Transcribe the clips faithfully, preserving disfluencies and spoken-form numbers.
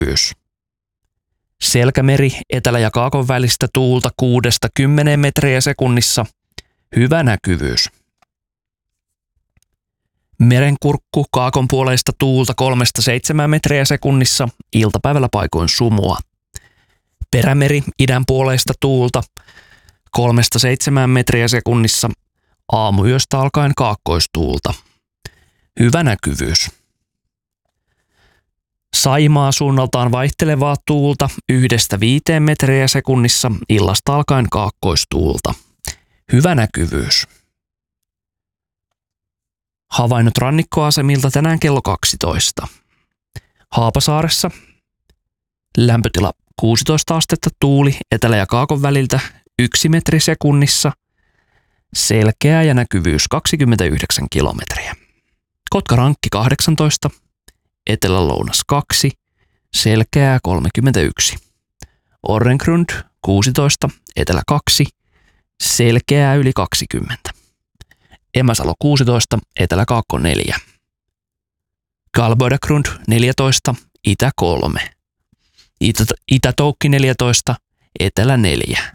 näkyvyys. Selkämeri etelä- ja kaakon välistä tuulta kuudesta kymmeneen metriä sekunnissa. Hyvä näkyvyys. Merenkurkku kaakon puoleista tuulta kolmesta seitsemään metriä sekunnissa. Iltapäivällä paikoin sumua. Perämeri idän puoleista tuulta kolmesta seitsemään metriä sekunnissa. Aamuyöstä alkaen kaakkoistuulta. Hyvä näkyvyys. Saimaa suunnaltaan vaihtelevaa tuulta yhdestä viiteen metriä sekunnissa. Illasta alkaen kaakkoistuulta. Hyvä näkyvyys. Havainnot rannikkoasemilta tänään kello kaksitoista. Haapasaaressa lämpötila kuusitoista astetta, tuuli etelä- ja kaakon väliltä yksi metri sekunnissa. Selkeä ja näkyvyys kaksikymmentäyhdeksän kilometriä. Kotkarankki kahdeksantoista, etelä-lounas kaksi, selkeää kolmekymmentäyksi. Orrengrund kuusitoista, etelä kaksi, selkeää yli kaksikymmentä. Emäsalo kuusitoista, etelä-kaakko neljä. Galbödegrund neljätoista, itä kolme. Itä, Itä-Toukki neljätoista, etelä neljä.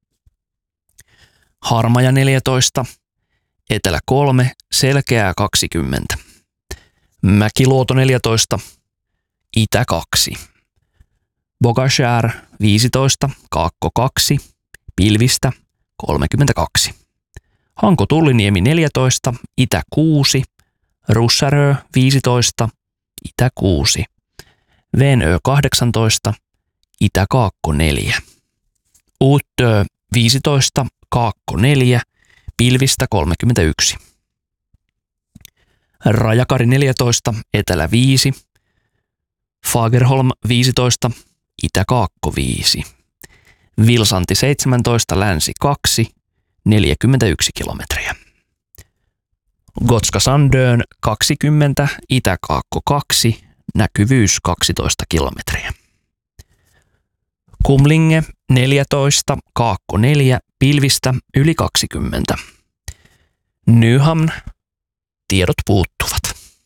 Harmaja neljätoista, etelä kolme, selkeää kaksikymmentä. Mäkiluoto neljätoista, itä kaksi. Bogashär viisitoista, kaakko kaksi, pilvistä kolmekymmentäkaksi. Hanko Tulliniemi neljätoista, itä kuusi. Russärö viisitoista, itä kuusi. Venö kahdeksantoista, itä kaakko neljä. Uutö viisitoista, kaakko neljä, pilvistä kolmekymmentäyksi. Rajakari neljätoista, etelä viisi. Fagerholm viisitoista, itä kaakko viisi. Vilsanti seitsemäntoista, länsi kaksi, neljäkymmentäyksi kilometriä. Gotska Sandön kaksikymmentä, itä kaakko kaksi, näkyvyys kaksitoista kilometriä. Kumlinge neljätoista, kaakko neljä, pilvistä yli kaksikymmentä. Nyhamn, tiedot puuttuvat.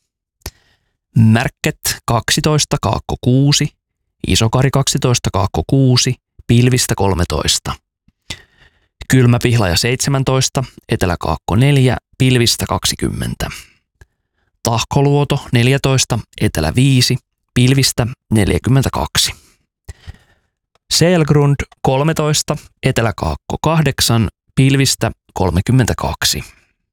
Märket kaksitoista, kaakko kuusi, Isokari kaksitoista, kaakko kuusi, pilvistä kolmetoista. Kylmäpihlaja seitsemäntoista, etelä-kaakko neljä, pilvistä kaksikymmentä. Tahkoluoto neljätoista, etelä viisi, pilvistä neljäkymmentäkaksi. Selgrund kolmetoista, etelä-kaakko kahdeksan, pilvistä kolmekymmentäkaksi.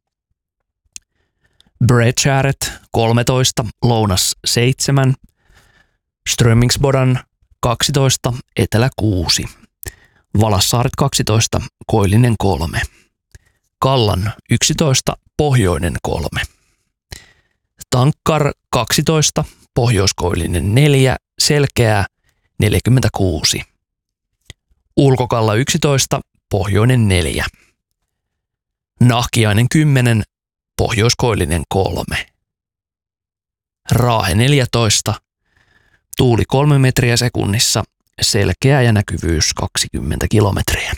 Bredgäret kolmetoista, lounas seitsemän, Strömingsbodan kaksitoista, etelä kuusi. Valassaaret kaksitoista, koillinen kolme. Kallan yksitoista, pohjoinen kolme. Tankkar kaksitoista, pohjoiskoillinen neljä, selkeää neljäkymmentäkuusi. Ulkokalla yksitoista, pohjoinen neljä. Nahkiainen kymmenen, pohjoiskoillinen kolme. Raahe neljätoista, tuuli kolme metriä sekunnissa, selkeä ja näkyvyys kaksikymmentä kilometriä.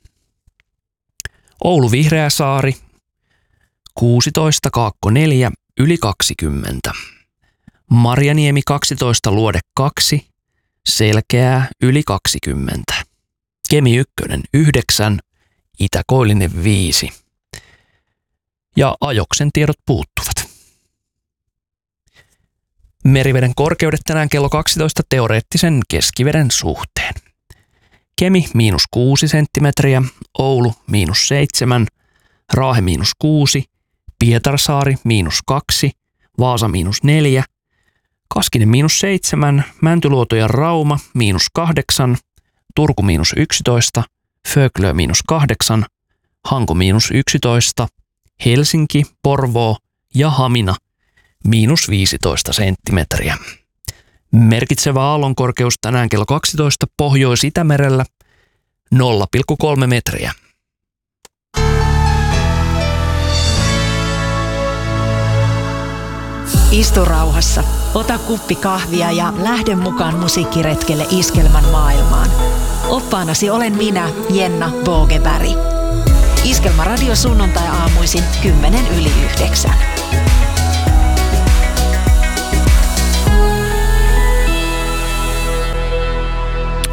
Oulu Vihreäsaari kuusitoista, kaakko neljä, yli kaksikymmentä. Marjaniemi kaksitoista, luode kaksi, selkeää yli kaksikymmentä. Kemi ykkönen yhdeksän, Itä-Koillinen viisi. Ja Ajoksen tiedot puuttuvat. Meriveden korkeudet tänään kello kaksitoista teoreettisen keskiveden suhteen. Kemi miinus kuusi senttimetriä, Oulu miinus seitsemän, Raahe miinus kuusi, Pietarsaari miinus kaksi, Vaasa miinus neljä, Kaskinen miinus seitsemän, Mäntyluoto ja Rauma miinus kahdeksan, Turku miinus yksitoista, Föglö miinus kahdeksan, Hanko miinus yksitoista, Helsinki, Porvoo ja Hamina miinus viisitoista senttimetriä. Merkitsevä aallonkorkeus tänään kello kaksitoista Pohjois-Itämerellä nolla pilkku kolme metriä. Istu rauhassa, ota kuppi kahvia ja lähde mukaan musiikkiretkelle Iskelmän maailmaan. Oppaanasi olen minä, Jenna Bogeberg. Iskelmä radio sunnuntai-aamuisin kymmenen yli yhdeksän.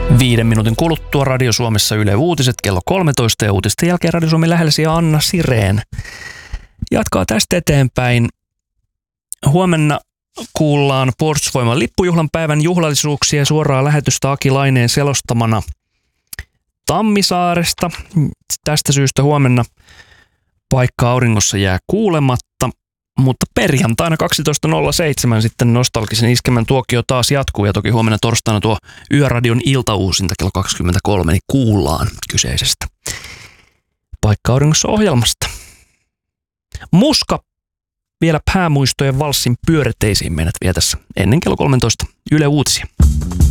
Viiden minuutin kuluttua Radio Suomessa Yle Uutiset kello kolmetoista ja uutisten jälkeen Radio Suomi lähelläsi ja Anna Sireen jatkaa tästä eteenpäin. Huomenna kuullaan Puolustusvoiman lippujuhlan päivän juhlallisuuksia ja suoraa lähetystä Aki Laineen selostamana Tammisaaresta. Tästä syystä huomenna paikka auringossa jää kuulematta, mutta perjantaina kaksitoista nolla seitsemän sitten nostalgisen iskemän tuokio taas jatkuu ja toki huomenna torstaina tuo Yöradion iltauusinta kello kaksikymmentäkolme, niin kuullaan kyseisestä paikka auringossa ohjelmasta. Muska vielä päämuistojen valssin pyöräteisiin meidät vie tässä ennen kello kolmetoista Yle Uutisia.